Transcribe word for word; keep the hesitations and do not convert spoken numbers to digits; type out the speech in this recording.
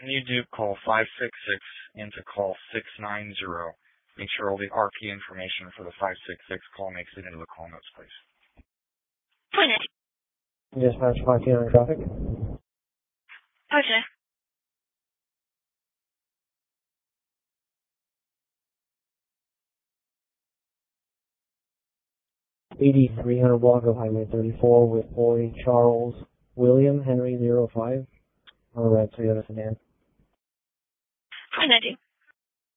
When you do call five six six into call six nine zero, make sure all the R P information for the five six six call makes it into the call notes, please. Dispatch five two nine traffic. Okay. eighty-three hundred block of Highway thirty-four with boy Charles William Henry zero five on the right side of the sedan. Hi, ninety.